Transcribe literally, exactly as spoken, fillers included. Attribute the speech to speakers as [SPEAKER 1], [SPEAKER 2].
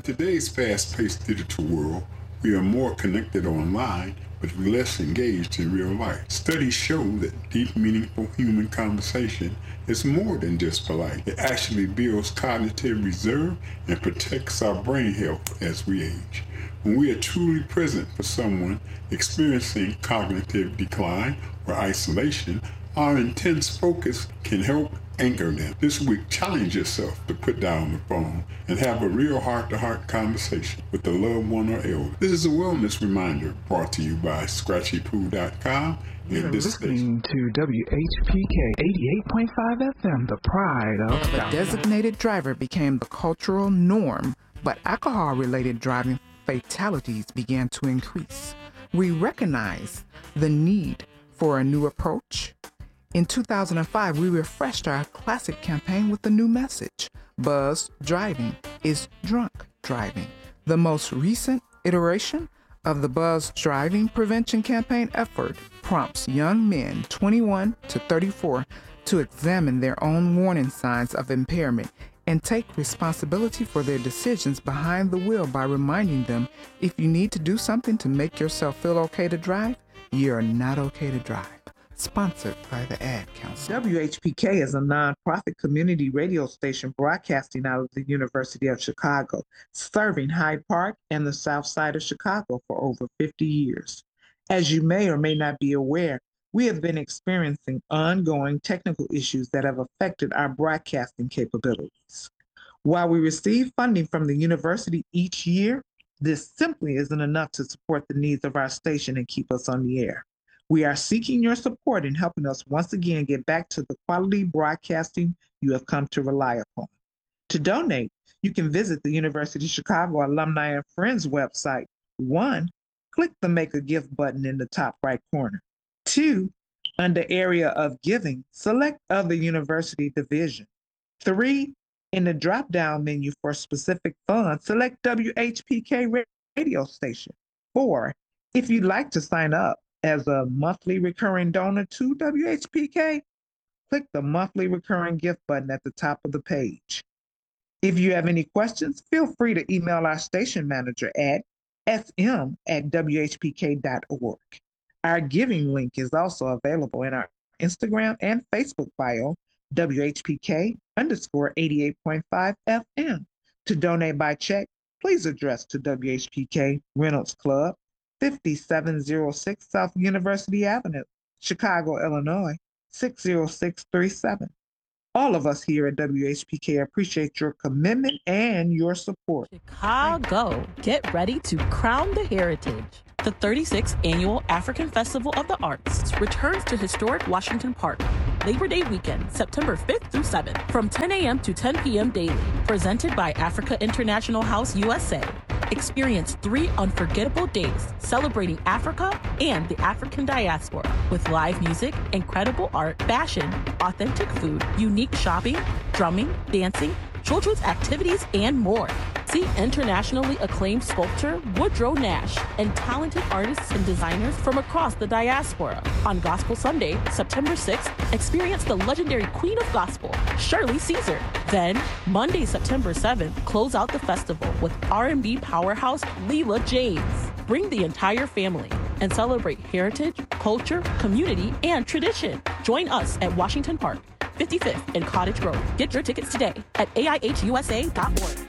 [SPEAKER 1] today's fast-paced digital world, we are more connected online, but less engaged in real life. Studies show that deep, meaningful human conversation is more than just polite. It actually builds cognitive reserve and protects our brain health as we age. When we are truly present for someone experiencing cognitive decline or isolation, our intense focus can help anchor them. This week, challenge yourself to put down the phone and have a real heart-to-heart conversation with a loved one or elder. This is a wellness reminder brought to you by scratchy poo dot com.
[SPEAKER 2] You're listening to W H P K eighty-eight point five F M, the pride of
[SPEAKER 3] The designated driver became the cultural norm, but alcohol-related driving fatalities began to increase. We recognize the need for a new approach. In two thousand five, we refreshed our classic campaign with a new message. Buzz driving is drunk driving. The most recent iteration of the Buzz Driving Prevention Campaign effort prompts young men twenty-one to thirty-four to examine their own warning signs of impairment and take responsibility for their decisions behind the wheel by reminding them if you need to do something to make yourself feel okay to drive, you're not okay to drive. Sponsored by the Ad Council.
[SPEAKER 4] W H P K is a nonprofit community radio station broadcasting out of the University of Chicago, serving Hyde Park and the South Side of Chicago for over fifty years. As you may or may not be aware, we have been experiencing ongoing technical issues that have affected our broadcasting capabilities. While we receive funding from the university each year, this simply isn't enough to support the needs of our station and keep us on the air. We are seeking your support in helping us once again get back to the quality broadcasting you have come to rely upon. To donate, you can visit the University of Chicago Alumni and Friends website. One, click the Make a Gift button in the top right corner. Two, under Area of Giving, select Other University Division. Three, in the drop-down menu for specific funds, select W H P K radio station. Four, if you'd like to sign up as a monthly recurring donor to W H P K, click the monthly recurring gift button at the top of the page. If you have any questions, feel free to email our station manager at f m at w h p k dot org. Our giving link is also available in our Instagram and Facebook bio, W H P K underscore eighty-eight point five F M. To donate by check, please address to W H P K Reynolds Club, fifty-seven oh six South University Avenue, Chicago, Illinois, six oh six three seven. All of us here at W H P K appreciate your commitment and your support.
[SPEAKER 5] Chicago, get ready to crown the heritage. The thirty-sixth Annual African Festival of the Arts returns to historic Washington Park, Labor Day weekend, September fifth through seventh, from ten a.m. to ten p.m. daily. Presented by Africa International House U S A. Experience three unforgettable days celebrating Africa and the African diaspora with live music, incredible art, fashion, authentic food, unique shopping, drumming, dancing, children's activities, and more. See internationally acclaimed sculptor Woodrow Nash and talented artists and designers from across the diaspora. On Gospel Sunday, September sixth, experience the legendary Queen of Gospel, Shirley Caesar. Then, Monday, September seventh, close out the festival with R and B powerhouse Leela James. Bring the entire family and celebrate heritage, culture, community, and tradition. Join us at Washington Park, fifty-fifth and Cottage Grove. Get your tickets today at A I H U S A dot org.